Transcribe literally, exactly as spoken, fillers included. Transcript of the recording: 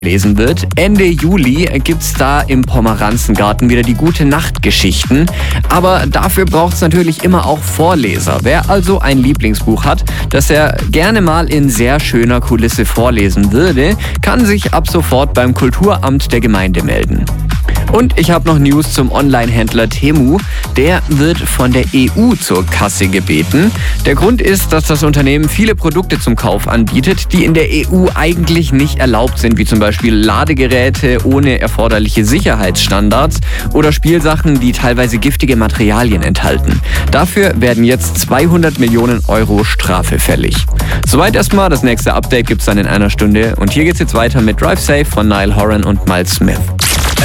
lesen wird. Ende Juli gibt's da im Pomeranzengarten wieder die Gute-Nacht-Geschichten. Aber dafür braucht's natürlich immer auch Vorleser. Wer also ein Lieblingsbuch hat, das er gerne mal in sehr schöner Kulisse vorlesen würde, kann sich ab sofort beim Kulturamt der Gemeinde melden. Und ich habe noch News zum Online-Händler Temu. Der wird von der E U zur Kasse gebeten. Der Grund ist, dass das Unternehmen viele Produkte zum Kauf anbietet, die in der E U eigentlich nicht erlaubt sind, wie zum Beispiel Ladegeräte ohne erforderliche Sicherheitsstandards oder Spielsachen, die teilweise giftige Materialien enthalten. Dafür werden jetzt zweihundert Millionen Euro Strafe fällig. Soweit erstmal, das nächste Update gibt's dann in einer Stunde. Und hier geht's jetzt weiter mit Drive Safe von Niall Horan und Miles Smith.